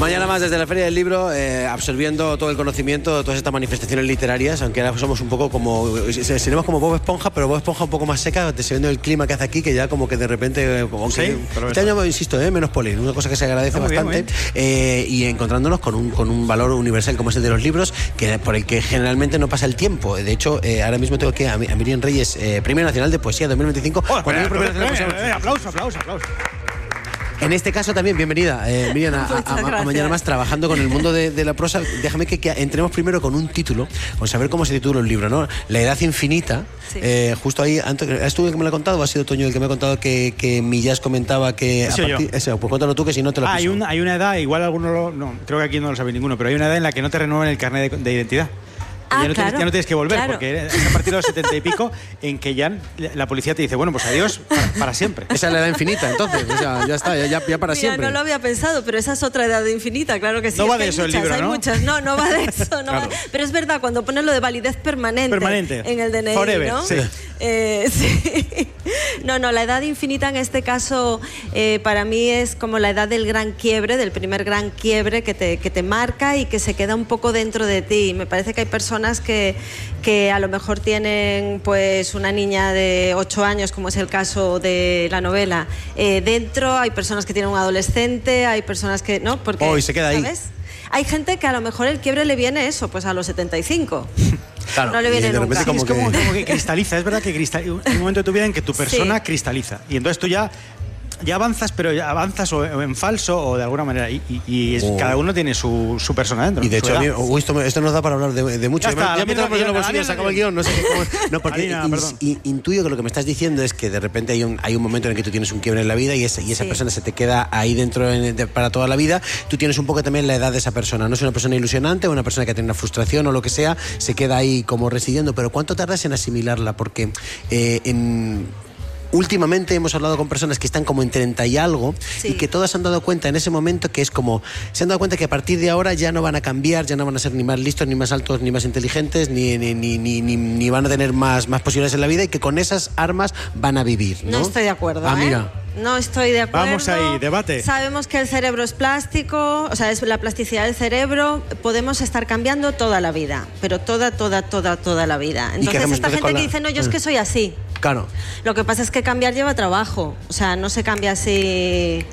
Mañana más desde la Feria del Libro, absorbiendo todo el conocimiento de todas estas manifestaciones literarias, aunque ahora somos un poco como... Seremos como Bob Esponja, pero Bob Esponja un poco más seca, viendo el clima que hace aquí, que ya como que de repente... Sí, este año, insisto, menos polen, una cosa que se agradece bastante. Y encontrándonos con un valor universal como es el de los libros, por el que generalmente no pasa el tiempo. De hecho, ahora mismo tengo que a Miriam Reyes, Premio Nacional de Poesía 2025. Aplauso. En este caso también, bienvenida, Miriam, a Mañana Más, trabajando con el mundo de la prosa. Déjame que entremos primero con un título, con saber cómo se titula el libro, ¿no? La edad infinita. Sí. Justo ahí, ¿es tú el que me lo ha contado o ha sido Toño el que me ha contado que Millás comentaba que... Pues cuéntalo tú, que si no te lo hay una edad, igual algunos no, creo que aquí no lo sabe ninguno, pero hay una edad en la que no te renuevan el carnet de identidad. Ya no tienes que volver, porque es a partir de los 70 y pico en que ya la policía te dice, bueno, pues adiós para siempre. Esa es la edad infinita, entonces, o sea, ya está, ya para siempre. No lo había pensado, pero esa es otra edad infinita, claro que sí. No va de eso el libro, ¿no? Hay muchas, no va de eso. Claro. Pero es verdad, cuando pones lo de validez permanente en el DNI, Forever, ¿no? Sí. Sí. No, la edad infinita en este caso para mí es como la edad del gran quiebre, del primer gran quiebre que te marca y que se queda un poco dentro de ti. Me parece que hay personas que a lo mejor tienen pues una niña de 8 años, como es el caso de la novela, dentro, hay personas que tienen un adolescente, hay personas que... ¿no? Porque, y se queda ahí. ¿sabes? Hay gente que a lo mejor el quiebre le viene eso, pues a los 75. Claro, no le viene nunca. Es como que cristaliza, es verdad que hay un momento de tu vida en que tu persona cristaliza. Y entonces tú ya avanzas, pero ya avanzas o en falso o de alguna manera. Cada uno tiene su persona dentro. Y de hecho, esto nos da para hablar de mucho. Ya me traemos en los bolsillos, se acaba el guión, no sé cómo. No, porque intuyo que lo que me estás diciendo es que de repente hay un momento en el que tú tienes un quiebre en la vida y esa persona se te queda ahí dentro para toda la vida. Tú tienes un poco también la edad de esa persona. No es una persona ilusionante o una persona que tiene una frustración o lo que sea, se queda ahí como residiendo. Pero ¿cuánto tardas en asimilarla? Porque últimamente hemos hablado con personas que están como en 30 y algo y que todas se han dado cuenta en ese momento que es como, se han dado cuenta que a partir de ahora ya no van a cambiar, ya no van a ser ni más listos, ni más altos, ni más inteligentes, ni van a tener más posibilidades en la vida y que con esas armas van a vivir, ¿no? No estoy de acuerdo, mira. No estoy de acuerdo. Vamos ahí, debate. Sabemos que el cerebro es plástico, o sea, es la plasticidad del cerebro. Podemos estar cambiando toda la vida, pero toda la vida. Entonces, esta gente que dice, no, yo es que soy así. Claro. Lo que pasa es que cambiar lleva trabajo. O sea, no se cambia así...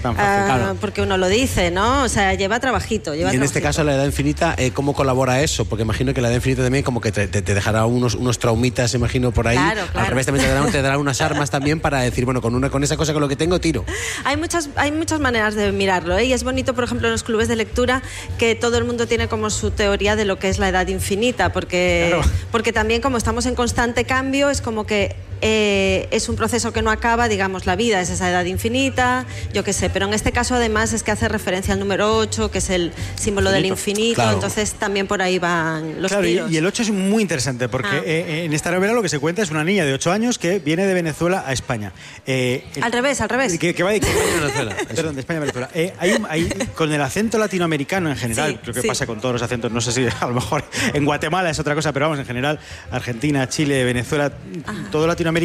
porque uno lo dice, ¿no? O sea, lleva trabajito. Y en este caso, la edad infinita, ¿cómo colabora eso? Porque imagino que la edad infinita también como que te dejará unos traumitas, imagino, por ahí. Claro. Al revés, también te dará unas armas también para decir, bueno, con esa cosa, con lo que tengo, tiro. Hay muchas maneras de mirarlo, ¿eh? Y es bonito, por ejemplo, en los clubes de lectura, que todo el mundo tiene como su teoría de lo que es la edad infinita, porque también como estamos en constante cambio, es como que es un proceso que no acaba, digamos, la vida es esa edad infinita, yo qué sé, pero en este caso además es que hace referencia al número 8, que es el símbolo del infinito, claro. Entonces también por ahí van los tiros. Y el 8 es muy interesante porque en esta novela lo que se cuenta es una niña de 8 años que viene de Venezuela a España. Al revés. Que va de Venezuela. Perdón, de España a Venezuela. Hay con el acento latinoamericano en general, creo que pasa con todos los acentos, no sé si a lo mejor en Guatemala es otra cosa, pero vamos, en general, Argentina, Chile, Venezuela, todo Latinoamérica,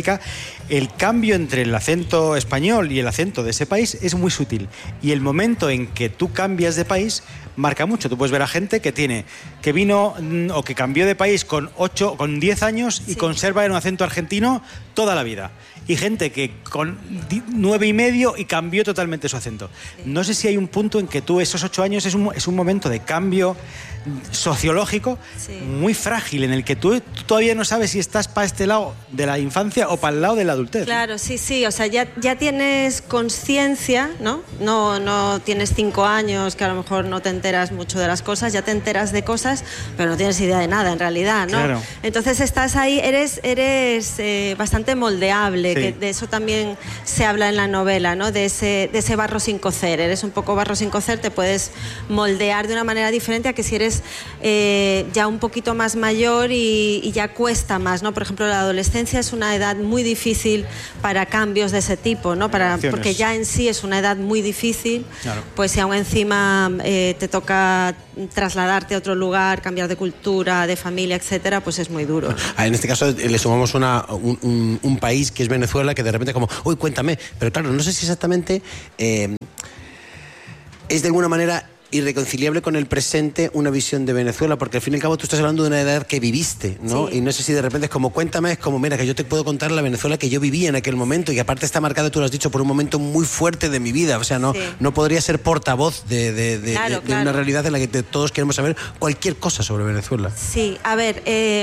el cambio entre el acento español y el acento de ese país es muy sutil. Y el momento en que tú cambias de país marca mucho. Tú puedes ver a gente que vino o que cambió de país con 10 años y conserva un acento argentino toda la vida. Y gente que con 9 y medio y cambió totalmente su acento. No sé si hay un punto en que tú, esos 8 años, es un momento de cambio sociológico muy frágil, en el que tú todavía no sabes si estás para este lado de la infancia o para el lado de la adultez. Claro, sí, o sea, ya tienes conciencia, ¿no? No tienes 5 años, que a lo mejor no te enteras mucho de las cosas, ya te enteras de cosas, pero no tienes idea de nada en realidad, ¿no? Claro. Entonces estás ahí, eres bastante moldeable, que de eso también se habla en la novela, ¿no? De ese barro sin cocer, eres un poco barro sin cocer, te puedes moldear de una manera diferente a que si eres ya un poquito más mayor y ya cuesta más, ¿no? Por ejemplo, la adolescencia es una edad muy difícil para cambios de ese tipo, ¿no? Porque ya en sí es una edad muy difícil, claro. Pues si aún encima te toca trasladarte a otro lugar, cambiar de cultura, de familia, etcétera, pues es muy duro, ¿no? En este caso le sumamos un país que es Venezuela, que de repente como, uy, cuéntame, pero claro, no sé si exactamente es de alguna manera irreconciliable con el presente una visión de Venezuela, porque al fin y al cabo tú estás hablando de una edad que viviste, ¿no? Sí. Y no sé si de repente es como, cuéntame, es como, mira, que yo te puedo contar la Venezuela que yo vivía en aquel momento, y aparte está marcada, tú lo has dicho, por un momento muy fuerte de mi vida, o sea, no, no podría ser portavoz de una realidad en la que todos queremos saber cualquier cosa sobre Venezuela. Sí, a ver,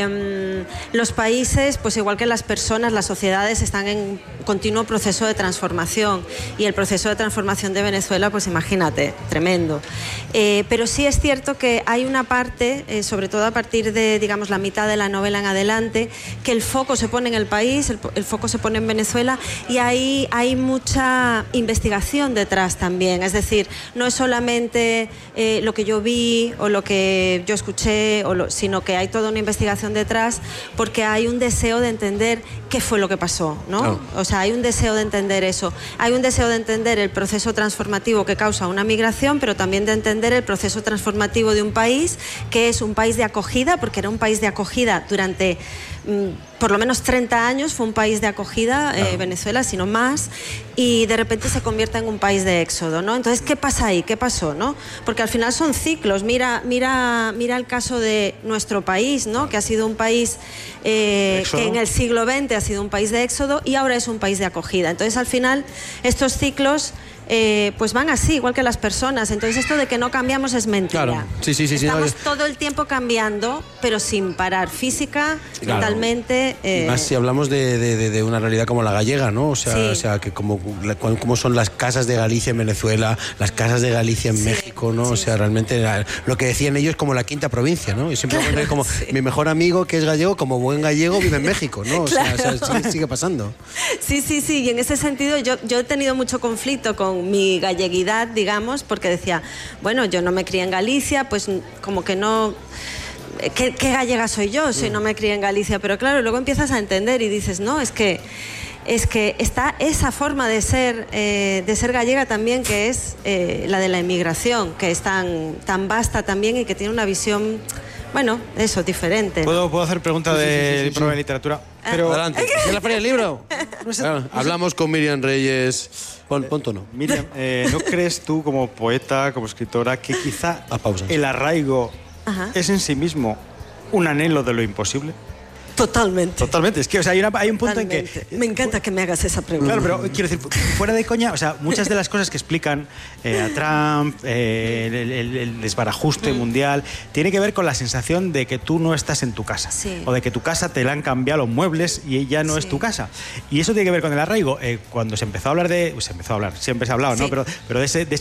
los países, pues igual que las personas, las sociedades están en continuo proceso de transformación, y el proceso de transformación de Venezuela, pues imagínate, tremendo. Pero sí es cierto que hay una parte, sobre todo a partir de, digamos, la mitad de la novela en adelante, que el foco se pone en el país, el foco se pone en Venezuela, y ahí hay mucha investigación detrás también. Es decir, no es solamente lo que yo vi o lo que yo escuché, sino que hay toda una investigación detrás, porque hay un deseo de entender qué fue lo que pasó, ¿no? Oh. O sea, hay un deseo de entender eso. Hay un deseo de entender el proceso transformativo que causa una migración, pero también de entender el proceso transformativo de un país que es un país de acogida, porque era un país de acogida durante por lo menos 30 años, fue un país de acogida, Venezuela, sino más, y de repente se convierte en un país de éxodo, ¿no? Entonces, ¿qué pasa ahí? ¿Qué pasó, no? Porque al final son ciclos. Mira el caso de nuestro país, ¿no? Que ha sido un país que en el siglo XX ha sido un país de éxodo y ahora es un país de acogida. Entonces, al final, estos ciclos pues van así, igual que las personas. Entonces esto de que no cambiamos es mentira. Claro. Sí, Estamos todo el tiempo cambiando, pero sin parar, física, mentalmente. Más si hablamos de una realidad como la gallega, ¿no? O sea que como son las casas de Galicia en Venezuela, las casas de Galicia en México, ¿no? O sea, realmente lo que decían ellos como la quinta provincia, ¿no? Y siempre como mi mejor amigo, que es gallego, como buen gallego, vive en México, ¿no? O sea, sigue pasando. Sí, y en ese sentido yo he tenido mucho conflicto con mi galleguidad, digamos, porque decía, bueno, yo no me crié en Galicia, pues como que no... ¿Qué gallega soy yo si no me crié en Galicia? Pero claro, luego empiezas a entender y dices, no, es que está esa forma de ser gallega también, que es la de la inmigración, que es tan vasta también y que tiene una visión... Bueno, eso, diferente. ¿Puedo hacer preguntas de prueba de literatura? Pero... Adelante. ¿Es la feria del libro? Hablamos con Miriam Reyes. Pon tono. Miriam, ¿no crees tú como poeta, como escritora, que quizá el arraigo es en sí mismo un anhelo de lo imposible? Totalmente. Es que, o sea, hay un punto en que... Me encanta que me hagas esa pregunta. Claro, pero quiero decir, fuera de coña, o sea, muchas de las cosas que explican a Trump, el desbarajuste mundial, tiene que ver con la sensación de que tú no estás en tu casa. Sí. O de que tu casa te la han cambiado los muebles y ya no es tu casa. Y eso tiene que ver con el arraigo. Cuando se empezó a hablar siempre se ha hablado, ¿no? Pero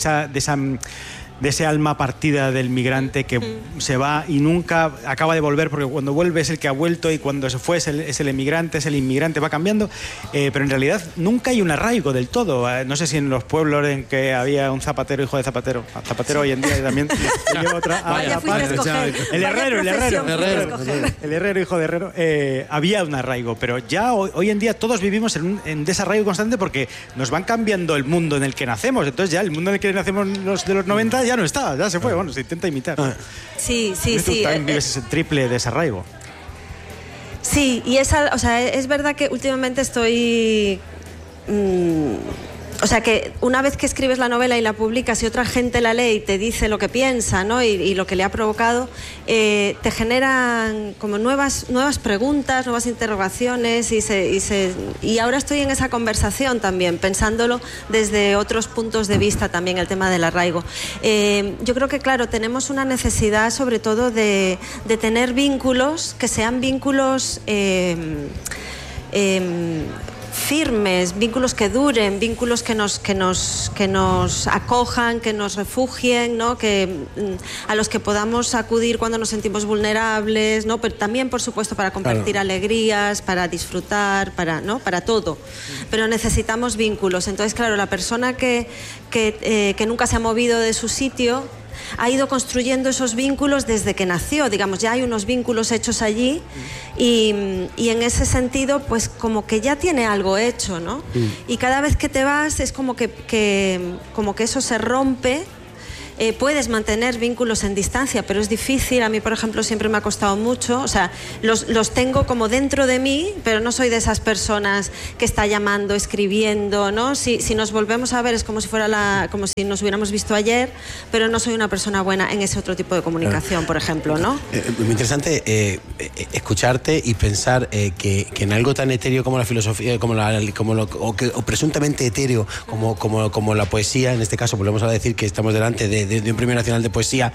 de ese alma partida del migrante que se va y nunca acaba de volver, porque cuando vuelve es el que ha vuelto y cuando se fue es el emigrante, es el inmigrante, va cambiando, pero en realidad nunca hay un arraigo del todo. No sé si en los pueblos en que había un zapatero, hijo de zapatero, hoy en día también lleva otra... El herrero, hijo de herrero, había un arraigo, pero ya hoy en día todos vivimos en desarraigo constante porque nos van cambiando el mundo en el que nacemos. Entonces ya el mundo en el que nacemos de los 90 ya no está, ya se fue, bueno, se intenta imitar. Sí. Tú también vives ese triple desarraigo. Sí, y es verdad que últimamente estoy... O sea, que una vez que escribes la novela y la publicas y otra gente la lee y te dice lo que piensa, ¿no? y lo que le ha provocado, te generan como nuevas preguntas, nuevas interrogaciones y ahora estoy en esa conversación también, pensándolo desde otros puntos de vista también, el tema del arraigo. Yo creo que, claro, tenemos una necesidad sobre todo de tener vínculos que sean vínculos... firmes, vínculos que duren, vínculos que nos acojan, que nos refugien, ¿no? A los que podamos acudir cuando nos sentimos vulnerables, ¿no? Pero también, por supuesto, para compartir alegrías, para disfrutar, para todo. Pero necesitamos vínculos. Entonces, claro, la persona que nunca se ha movido de su sitio ha ido construyendo esos vínculos desde que nació, digamos, ya hay unos vínculos hechos allí y en ese sentido, pues como que ya tiene algo hecho, ¿no? Y cada vez que te vas es como que eso se rompe puedes mantener vínculos en distancia, pero es difícil. A mí, por ejemplo, siempre me ha costado mucho. O sea, los tengo como dentro de mí, pero no soy de esas personas que está llamando, escribiendo, ¿no? Si nos volvemos a ver es como si fuera como si nos hubiéramos visto ayer, pero no soy una persona buena en ese otro tipo de comunicación, por ejemplo, ¿no? Muy interesante escucharte y pensar que en algo tan etéreo como la filosofía, o presuntamente etéreo como la poesía, en este caso volvemos a decir que estamos delante de un Premio Nacional de Poesía.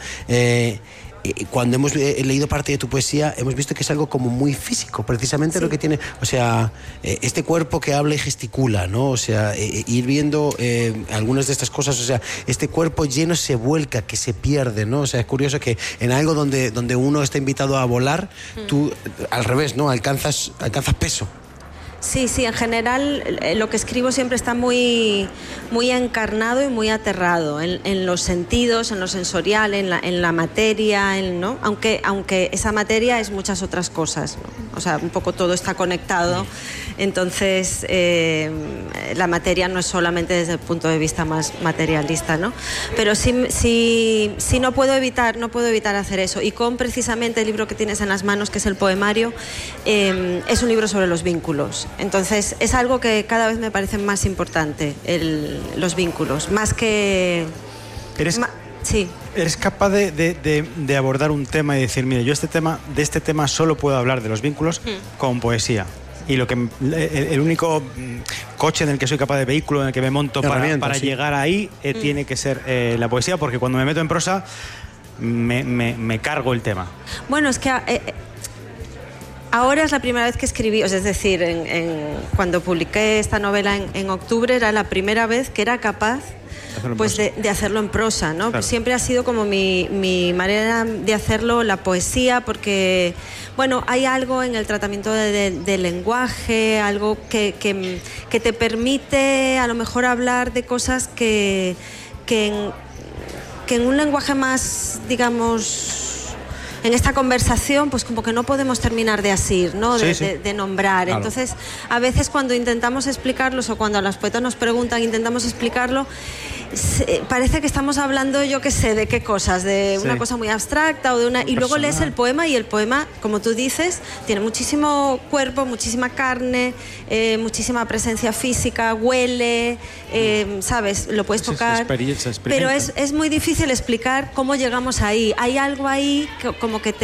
Cuando hemos leído parte de tu poesía, hemos visto que es algo como muy físico, precisamente lo que tiene, o sea, este cuerpo que habla y gesticula, ¿no? O sea, ir viendo algunas de estas cosas, o sea, este cuerpo lleno se vuelca, que se pierde, ¿no? O sea, es curioso que en algo donde uno está invitado a volar, tú al revés, ¿no? Alcanzas peso. Sí, en general lo que escribo siempre está muy, muy encarnado y muy aterrado en los sentidos, en lo sensorial, en la materia, ¿no? Aunque esa materia es muchas otras cosas, ¿no? O sea, un poco todo está conectado. Entonces, la materia no es solamente desde el punto de vista más materialista, ¿no? Pero sí no puedo evitar hacer eso. Y con precisamente el libro que tienes en las manos, que es el poemario, es un libro sobre los vínculos. Entonces, es algo que cada vez me parece más importante, los vínculos, más que... Sí. ¿Eres capaz de abordar un tema y decir, mira, yo de este tema solo puedo hablar de los vínculos con poesía? Y el único coche en el que soy capaz de vehículo, en el que me monto para llegar ahí, tiene que ser la poesía, porque cuando me meto en prosa me cargo el tema. Bueno, es que... ahora es la primera vez que escribí, es decir, cuando publiqué esta novela en octubre, era la primera vez que era capaz de hacerlo en prosa, ¿no? Claro. Siempre ha sido como mi manera de hacerlo, la poesía, porque, bueno, hay algo en el tratamiento del lenguaje, algo que te permite a lo mejor hablar de cosas que en un lenguaje más, digamos... En esta conversación, pues como que no podemos terminar de asir, ¿no? De nombrar. Claro. Entonces, a veces cuando intentamos explicarlos o cuando a los poetas nos preguntan, intentamos explicarlo, parece que estamos hablando, yo qué sé, de qué cosas, de una cosa muy abstracta o de una... Y luego lees el poema y el poema, como tú dices, tiene muchísimo cuerpo, muchísima carne, muchísima presencia física, huele, ¿sabes? Lo puedes tocar. Pero es muy difícil explicar cómo llegamos ahí. Hay algo ahí como que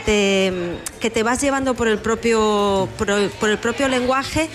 te vas llevando por el propio lenguaje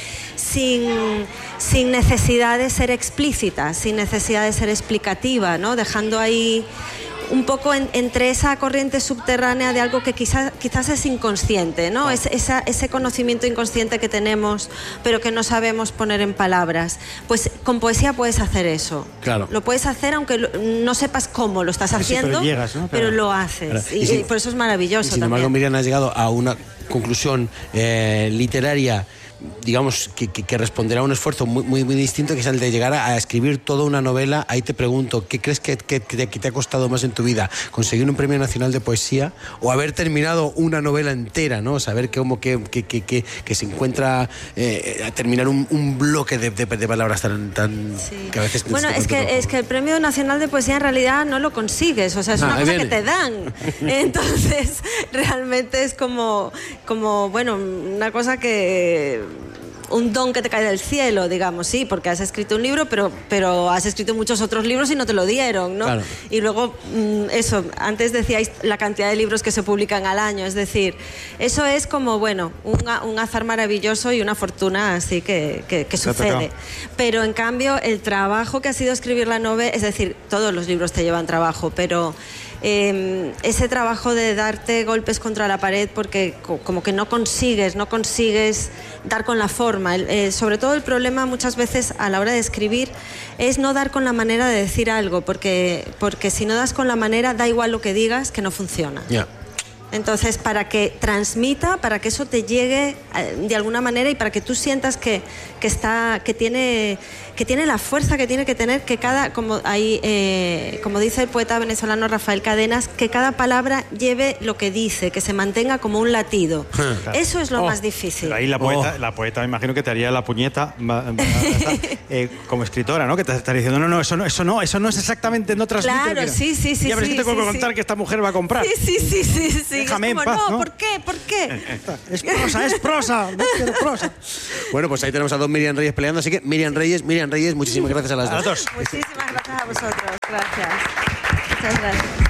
sin necesidad de ser explícita, sin necesidad de ser explicativa, ¿no? Dejando ahí un poco entre esa corriente subterránea de algo que quizás es inconsciente, ¿no? Ese conocimiento inconsciente que tenemos, pero que no sabemos poner en palabras. Pues con poesía puedes hacer eso. Claro. Lo puedes hacer aunque no sepas cómo lo estás haciendo, pero llegas, ¿no? Pero lo haces. Claro. Y por eso es maravilloso. Sin embargo, Miriam, has llegado a una conclusión literaria, digamos, que responderá a un esfuerzo muy distinto, que es el de llegar a escribir toda una novela. Ahí te pregunto, ¿qué crees que te ha costado más en tu vida? ¿Conseguir un Premio Nacional de Poesía o haber terminado una novela entera, ¿no? Saber cómo que se encuentra a terminar un bloque de palabras tan sí. Que a veces... Bueno, es que el Premio Nacional de Poesía en realidad no lo consigues, o sea, es una cosa que te dan. Entonces, realmente es como bueno, una cosa que... un don que te cae del cielo, digamos, sí, porque has escrito un libro, pero has escrito muchos otros libros y no te lo dieron, ¿no? Claro. Y luego, eso, antes decíais la cantidad de libros que se publican al año, es decir, eso es como, bueno, un azar maravilloso y una fortuna así que sucede. Pero en cambio, el trabajo que ha sido escribir la novela, es decir, todos los libros te llevan trabajo, pero... ese trabajo de darte golpes contra la pared porque como que no consigues dar con la forma, sobre todo el problema muchas veces a la hora de escribir es no dar con la manera de decir algo, porque si no das con la manera, da igual lo que digas, que no funciona. Yeah. Entonces, para que transmita, para que eso te llegue de alguna manera y para que tú sientas que que tiene la fuerza que tiene que tener, que como dice el poeta venezolano Rafael Cadenas, que cada palabra lleve lo que dice, que se mantenga como un latido. Eso es lo más difícil. Pero ahí la poeta me imagino que te haría la puñeta como escritora, ¿no? Que te estaría diciendo, no, eso no es exactamente, no transmite. Claro, sí. Ya ves, te tengo que contar que esta mujer va a comprar. Sí. Déjame es como, en paz, ¿no? ¿Por qué? Es prosa, no quiero prosa. Bueno, pues ahí tenemos a dos Miriam Reyes peleando, así que Miriam Reyes, muchísimas gracias a las dos. Muchísimas gracias a vosotros. Gracias. Muchas gracias.